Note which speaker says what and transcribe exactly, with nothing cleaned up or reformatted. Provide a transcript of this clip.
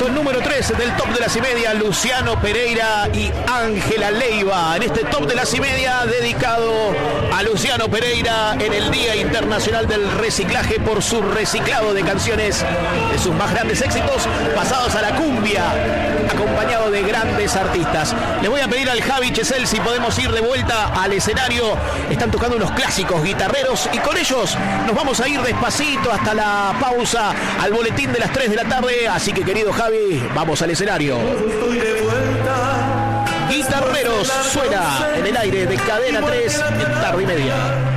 Speaker 1: puesto número tres del top de las y media, Luciano Pereira y Ángela Leiva. En este top de las y media dedicado a Luciano Pereira en el Día Internacional del Reciclaje por su reciclado de canciones de sus más grandes éxitos pasados a la cumbia, acompañado de grandes artistas. Le voy a pedir al Javi Chesel si podemos ir de vuelta al escenario. Están tocando unos clásicos guitarreros y con ellos nos vamos a ir despacito hasta la pausa, al boletín de las tres de la tarde. Así que, querido Javi, vamos al escenario. Guitarreros suena en el aire de Cadena tres en Tarde y Media.